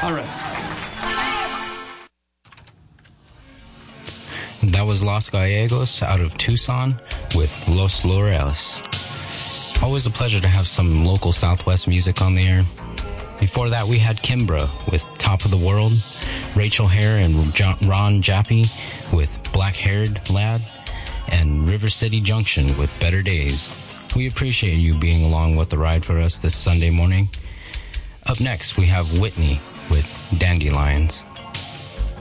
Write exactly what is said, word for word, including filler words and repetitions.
All right. That was Los Gallegos out of Tucson with Los Laureles. Always a pleasure to have some local Southwest music on the air. Before that, we had Kimbra with Top of the World, Rachel Hare and John, Ron Jappy with Black Haired Lad, and River City Junction with Better Days. We appreciate you being along with the ride for us this Sunday morning. Up next, we have Whitney with Dandelions.